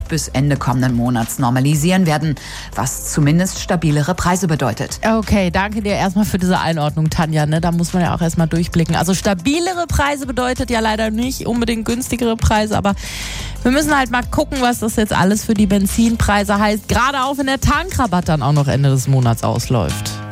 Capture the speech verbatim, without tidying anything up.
bis Ende kommenden Monats normalisieren werden, was zumindest stabilere Preise bedeutet. Okay, danke dir erstmal für diese Einordnung, Tanja. Ne? Da muss man ja auch erstmal durchblicken. Also stabilere Preise bedeutet ja leider nicht unbedingt günstigere Preise, aber wir müssen halt mal gucken, was das jetzt alles für die Benzinpreise heißt, gerade auch wenn der Tankrabatt dann auch noch Ende des Monats ausläuft.